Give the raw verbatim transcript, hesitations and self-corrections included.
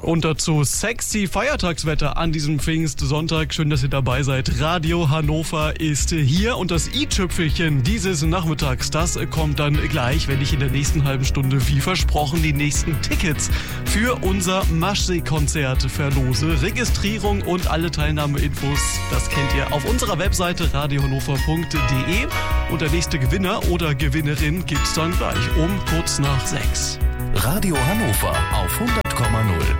Und dazu sexy Feiertagswetter an diesem Pfingstsonntag. Schön, dass ihr dabei seid. Radio Hannover ist hier und das i-Tüpfelchen dieses Nachmittags, das kommt dann gleich, wenn ich in der nächsten halben Stunde, wie versprochen, die nächsten Tickets für unser Maschsee-Konzert verlose. Registrierung und alle Teilnahmeinfos, das kennt ihr auf unserer Webseite radio hannover punkt de. Und der nächste Gewinner oder Gewinnerin gibt's dann gleich um kurz nach sechs. Radio Hannover auf hundert Komma null.